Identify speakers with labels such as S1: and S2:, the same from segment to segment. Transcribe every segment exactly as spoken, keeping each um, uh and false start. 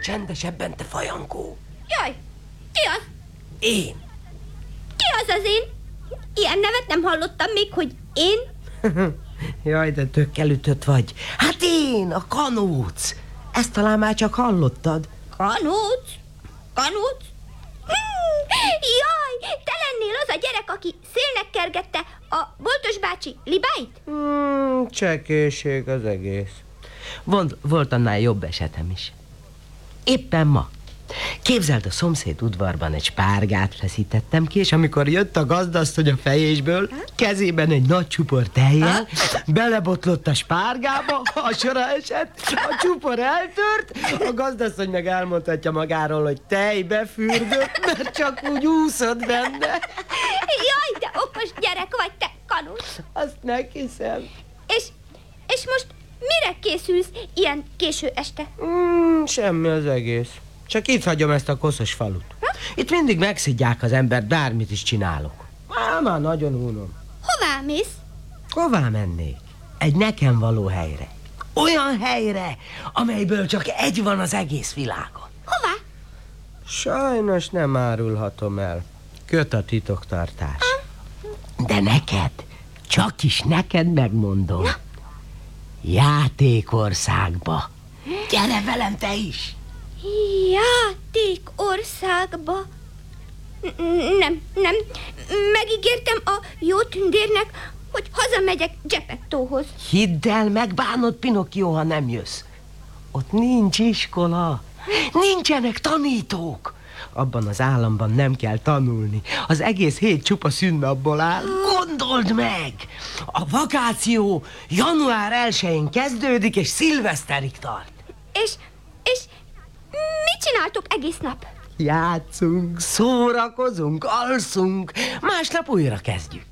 S1: csendesebben, te fajankó.
S2: Jaj, ki az?
S1: Én.
S2: Ki az az én? Ilyen nevet nem hallottam még, hogy én?
S1: Jaj, de tökkelütött vagy. Hát én, a Kanóc. Ezt talán már csak hallottad.
S2: Kanóc? Kanóc? Hmm, jaj, te lennél az a gyerek, aki szélnek kergette a boltos bácsi libáit?
S1: Hmm, csekéség az egész. Volt, volt annál jobb esetem is. Éppen ma. Képzeld, a szomszéd udvarban egy spárgát feszítettem ki, és amikor jött a gazdasszony a fejésből, kezében egy nagy csupor tejjel, belebotlott a spárgába, a sora esett, a csupor eltört, a gazdasszony meg elmondhatja magáról, hogy tej befürdött, mert csak úgy úszott benne.
S2: Jaj, de okos gyerek vagy te, Kanóc.
S1: Azt meghiszem.
S2: És, és most mire készülsz ilyen késő este?
S1: Mm, semmi az egész. Csak itt hagyom ezt a koszos falut. Ha? Itt mindig megszidják az embert, bármit is csinálok. Á, már nagyon unom.
S2: Hová mész?
S1: Hová mennék? Egy nekem való helyre. Olyan helyre, amelyből csak egy van az egész világon.
S2: Hová?
S1: Sajnos nem árulhatom el. Köt a titoktartás. Ha? De neked, csak is neked megmondom. Na? Játékországba. Gyere velem te is!
S2: Játékországba? Nem, nem. Megígértem a jó tündérnek, hogy hazamegyek Geppettóhoz.
S1: Hidd el, megbánod, Pinocchio, ha nem jössz. Ott nincs iskola, nincsenek tanítók. Abban az államban nem kell tanulni. Az egész hét csupa szünnapból áll. Gondold meg! A vakáció január elsején kezdődik, és szilveszterig tart.
S2: És, és mit csináltok egész nap?
S1: Játszunk, szórakozunk, alszunk, másnap újra kezdjük.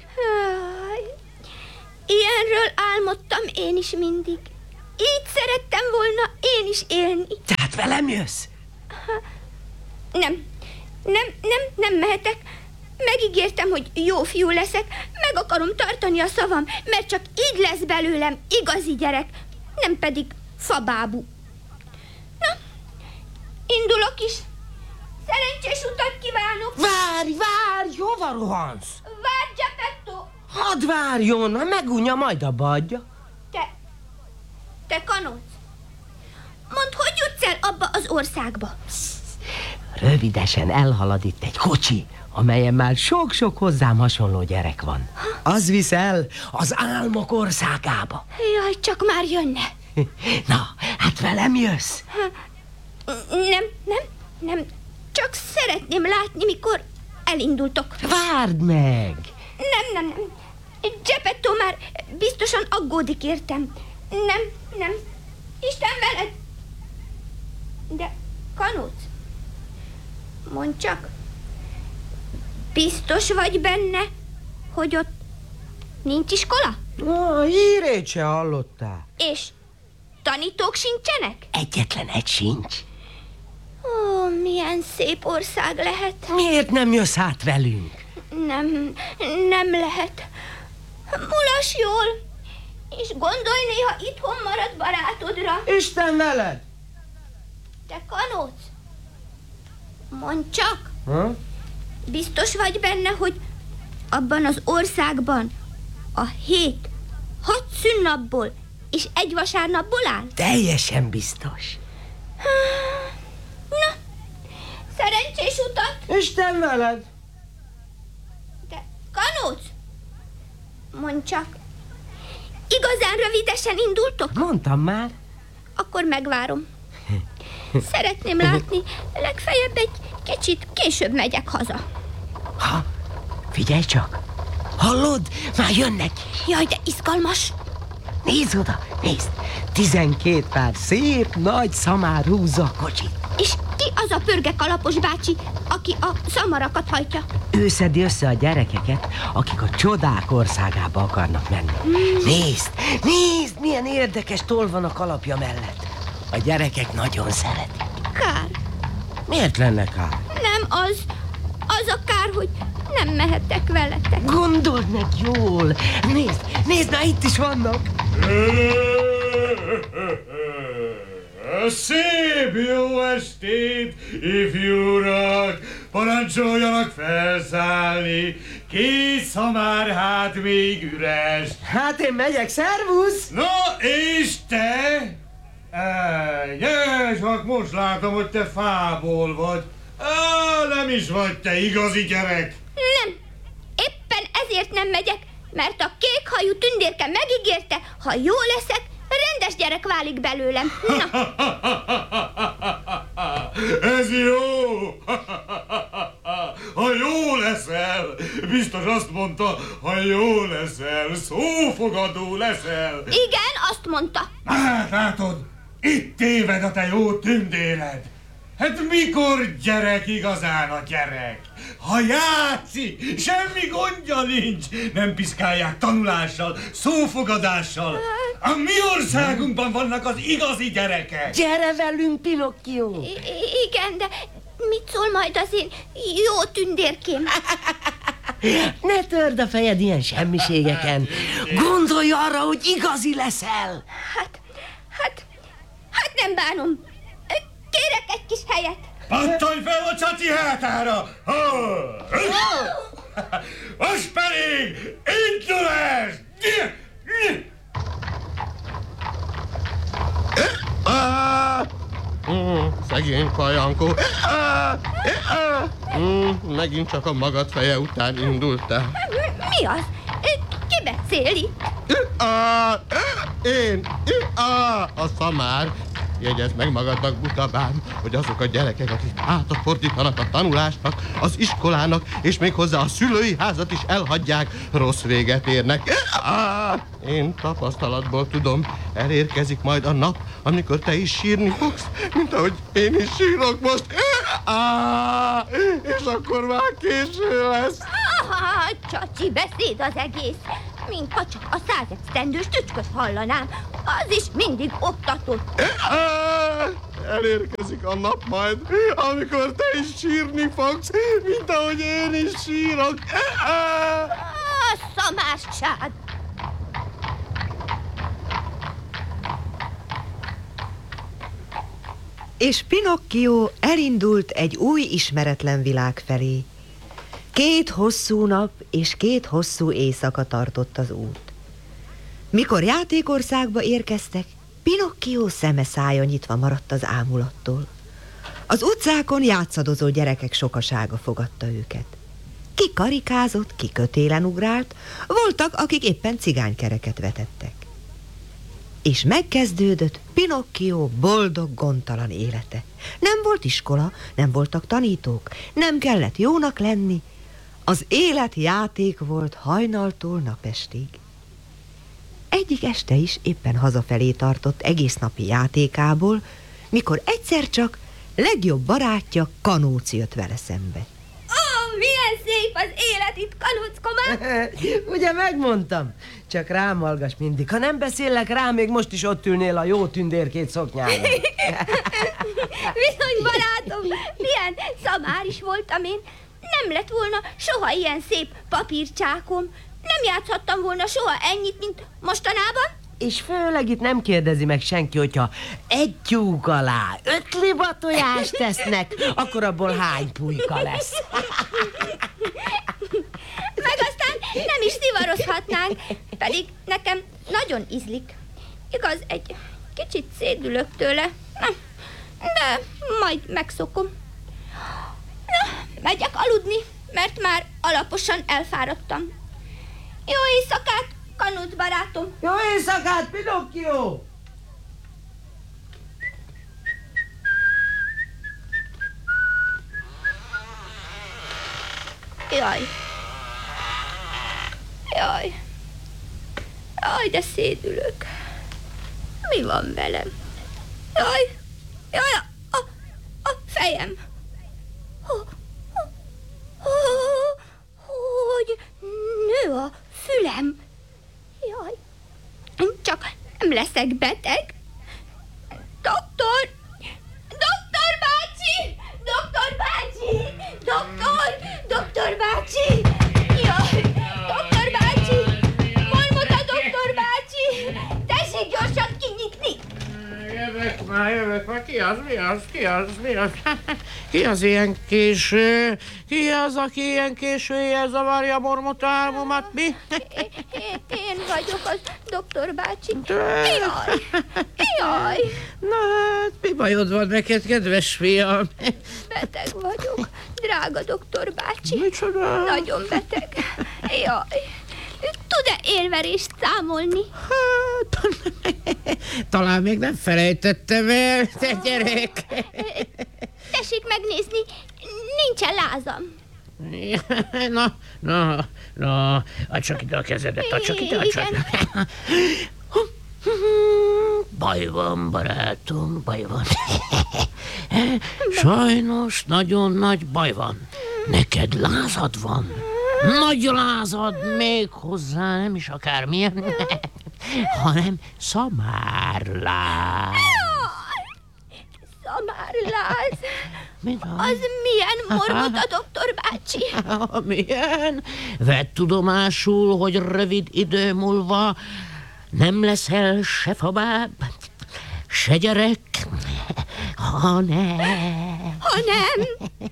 S2: Ilyenről álmodtam én is mindig. Így szerettem volna én is élni.
S1: Tehát velem jössz?
S2: Nem, nem, nem, nem mehetek. Megígértem, hogy jó fiú leszek. Meg akarom tartani a szavam, mert csak így lesz belőlem igazi gyerek, nem pedig fabábú. Na, indulok is. Szerencsés utat kívánok.
S1: Várj, várj, hova rohansz?
S2: Várj, Geppetto.
S1: Hadd várjon, ha megunja, majd abba adja.
S2: Te, te Kanóc, mondd, hogy jutsz el abba az országba?
S1: Rövidesen elhalad itt egy kocsi, amelyen már sok-sok hozzám hasonló gyerek van. Az visz el az álmok országába.
S2: Jaj, csak már jönne.
S1: Na, hát velem jössz?
S2: Nem, nem, nem. Csak szeretném látni, mikor elindultok.
S1: Várd meg!
S2: Nem, nem, nem. Geppetto már biztosan aggódik értem. Nem, nem. Isten veled. De, Kanóc, mondd csak, biztos vagy benne, hogy ott nincs iskola?
S1: Na, hírét se hallottál.
S2: És tanítók sincsenek?
S1: Egyetlen egy sincs.
S2: Ó, milyen szép ország lehet.
S1: Miért nem jössz át velünk?
S2: Nem, nem lehet. Mulas jól, és gondolj néha itthon marad barátodra.
S1: Isten veled!
S2: Te Kanóc, mondd csak,
S1: ha?
S2: Biztos vagy benne, hogy abban az országban a hét hat szünnapból és egy vasárnapból áll?
S1: Teljesen biztos.
S2: Na, szerencsés utat!
S1: Isten veled!
S2: De Kanóc, mondd csak, igazán rövidesen indultok?
S1: Mondtam már.
S2: Akkor megvárom. Szeretném látni, legfeljebb egy kicsit később megyek haza.
S1: Ha, figyelj csak! Hallod? Már jönnek!
S2: Jaj, de izgalmas!
S1: Nézd oda, nézd! Tizenkét pár szép, nagy szamár húzza a kocsit.
S2: És ki az a pörge kalapos bácsi, aki a szamarakat hajtja?
S1: Ő szedi össze a gyerekeket, akik a csodák országába akarnak menni. Hmm. Nézd, nézd, milyen érdekes toll van a kalapja mellett. A gyerekek nagyon szeretik.
S2: Kár.
S1: Miért lenne kár?
S2: Nem az. Az a kár, hogy nem mehetek veletek.
S1: Gondold meg jól. Nézd, nézd, már itt is vannak.
S3: Szép jó estét, ifjú urak! Parancsoljanak felszállni, kész, ha már hát még üres.
S1: Hát én megyek, szervusz!
S3: Na, és te? Egyes, hát most látom, hogy te fából vagy. Á, nem is vagy te igazi gyerek.
S2: Nem, éppen ezért nem megyek, mert a kékhajú tündérke megígérte, ha jó leszek, rendes gyerek válik belőlem. Na.
S3: Ez jó! Ha jó leszel! Biztos azt mondta, ha jó leszel, szófogadó leszel.
S2: Igen, azt mondta.
S3: Hát látod, itt téved a te jó tündéred. Hát mikor gyerek igazán a gyerek? Ha játszik, semmi gondja nincs. Nem piszkálják tanulással, szófogadással. A mi országunkban vannak az igazi gyerekek.
S1: Gyere velünk, Pinocchio!
S2: I- igen, de mit szól majd az én jó tündérkém?
S1: Ne törd a fejed ilyen semmiségeken. Gondolj arra, hogy igazi leszel.
S2: Hát, hát, hát nem bánom. Kérek egy kis helyet.
S3: Pattanj fel a csati hátára! Most pedig indulás!
S4: Mm, szegény Kajankó. Mm, megint csak a magad feje után indultál.
S2: Mi az? Ki beszél itt?
S4: Én, a szamár. Jegyezd meg magadnak, butabám, hogy azok a gyerekek, akik hátat fordítanak a tanulásnak, az iskolának, és még hozzá a szülői házat is elhagyják, rossz véget érnek. Én tapasztalatból tudom, elérkezik majd a nap, amikor te is sírni fogsz, mint ahogy én is sírok most. És akkor már késő lesz.
S2: Aha, csacsi beszéd az egész. Mintha csak a százesztendős tücsköt hallanám. Az is mindig oktatott.
S4: Elérkezik a nap majd, amikor te is sírni fogsz, mint ahogy én is sírok.
S2: A szamásság.
S5: És Pinocchio elindult egy új ismeretlen világ felé. Két hosszú nap és két hosszú éjszaka tartott az út. Mikor játékországba érkeztek, Pinocchio szeme szája nyitva maradt az ámulattól. Az utcákon játszadozó gyerekek sokasága fogadta őket. Ki karikázott, ki kötélen ugrált, voltak, akik éppen cigánykereket vetettek. És megkezdődött Pinocchio boldog, gondtalan élete. Nem volt iskola, nem voltak tanítók, nem kellett jónak lenni. Az élet játék volt hajnaltól napestig. Egyik este is éppen hazafelé tartott egész napi játékából, mikor egyszer csak legjobb barátja Kanóc jött vele szembe.
S2: Ó, milyen szép az élet itt, Kanóckomá!
S1: Ugye megmondtam? Csak rám hallgass mindig. Ha nem beszélek rá, még most is ott ülnél a jó tündérkét szoknyában.
S2: Bizony, barátom, milyen szamár is voltam én. Nem lett volna soha ilyen szép papírcsákom. Nem játszhattam volna soha ennyit, mint mostanában.
S1: És főleg itt nem kérdezi meg senki, hogyha egy tyúk alá öt liba tojást tesznek, akkor abból hány pulyka lesz.
S2: Meg aztán nem is szivarozhatnánk, pedig nekem nagyon ízlik. Igaz, egy kicsit szédülök tőle, de majd megszokom. Na, megyek aludni, mert már alaposan elfáradtam. Jó éjszakát, Kanóc barátom!
S1: Jó éjszakát, Pinocchio!
S2: Jaj. Jaj. Jaj, de szédülök. Mi van velem? Jaj. Jaj, a, a fejem. Ho, ho, ho, hogy nő a fülem. Jaj. Csak nem leszek beteg. Doktor! Doktor bácsi! Doktor bácsi! Doktor! Doktor bácsi! Jaj! Doktor bácsi! Marmota doktor bácsi! Tessék gyorsan kinyitni!
S3: Jövök már, jövök már.
S6: az, mi az, ki az, mi az? Ki az ilyen késő? Ki az, aki ilyen későjel zavarja a mormota álmomat, mi?
S2: Én, én vagyok az doktor bácsi. Jaj, jaj.
S6: Na hát, mi bajod van neked, kedves fiam?
S2: Beteg vagyok, drága doktor bácsi.
S6: Micsoda?
S2: Nagyon beteg. Jaj. Tud-e élverést számolni?
S6: Hát, talán még nem felejtettem el, te gyerek.
S2: Tessék megnézni, nincsen lázam.
S6: Na, na, na, add csak ide a kezedet, add csak ide, add csak.
S2: Igen.
S6: Baj van, barátom, baj van. Sajnos nagyon nagy baj van. Neked lázad van. Nagy lázad, még hozzá nem is akármilyen, hanem szamárláz.
S2: Szamárláz.
S6: Mit van?
S2: Az milyen mormota, doktor bácsi?
S6: Milyen? Vedd tudomásul, hogy rövid idő múlva nem leszel se fabáb, se gyerek, hanem...
S2: Hanem?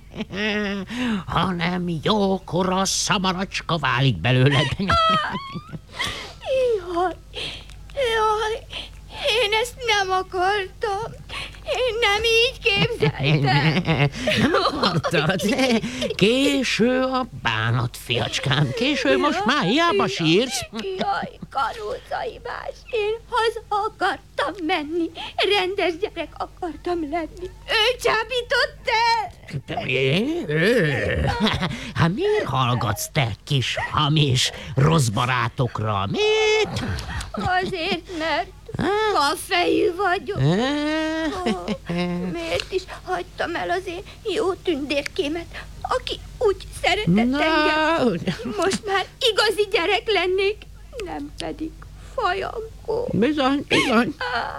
S6: hanem jókora szamaracska válik belőled.
S2: Jaj, jaj, én ezt nem akartam. Én nem így képzeltem.
S6: Nem akartad? Késő a bánat, fiacskám. Késő, most már hiába sírsz.
S2: Jaj, karócaimás, én haza akartam menni. Rendes gyerek akartam lenni. Ő csábított el.
S6: Hát miért hallgatsz te, kis hamis rossz barátokra? Mit?
S2: Azért, mert kafejű vagyok. Ó, miért is hagytam el az én jó tündérkémet, aki úgy szeretett engem. Most már igazi gyerek lennék, nem pedig fajankó.
S6: Bizony, bizony.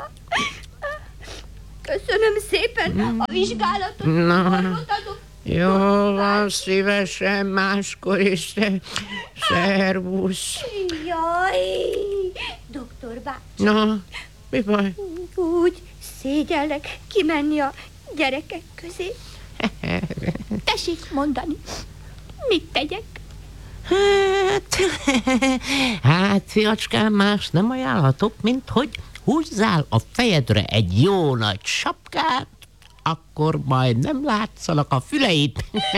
S2: Köszönöm szépen a vizsgálatot.
S6: Na.
S2: Orvot adok.
S6: Jó van, szívesen, máskor is. Szervusz.
S2: Jaj, doktor bácsi.
S6: Na, mi baj?
S2: Úgy szégyellek kimenni a gyerekek közé. Tessék mondani, mit tegyek?
S6: Hát, hát, fiacskám, más nem ajánlhatok, mint hogy húzzál a fejedre egy jó nagy sapkát, akkor majd nem látszanak a füleid.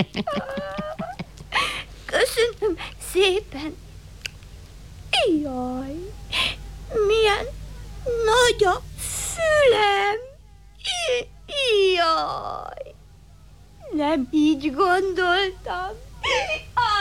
S2: Köszönöm szépen. Jaj, milyen nagy a fülem. Jaj, nem így gondoltam.